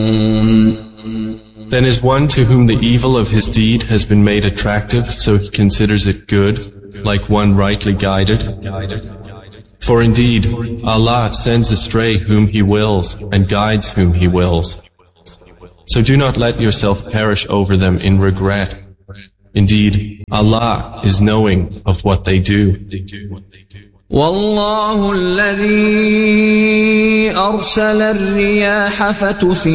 Then is one to whom the evil of his deed has been made attractive, so he considers it good, like one rightly guided. For indeed, Allah sends astray whom He wills and guides whom He wills. So do not let yourself perish over them in regret. Indeed, Allah is knowing of what they do. والله الذي أرسل الرياح فتثير